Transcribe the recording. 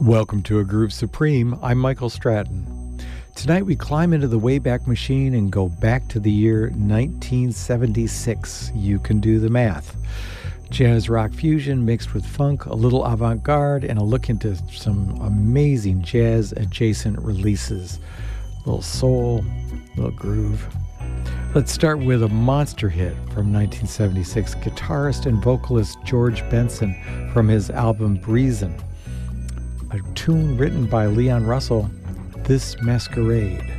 Welcome to A Groove Supreme. I'm Michael Stratton. Tonight we climb into the Wayback Machine and go back to the year 1976. You can do the math. Jazz rock fusion mixed with funk, a little avant-garde, and a look into some amazing jazz-adjacent releases. A little soul, a little groove. Let's start with a monster hit from 1976, guitarist and vocalist George Benson from his album Breezin'. A tune written by Leon Russell, This Masquerade.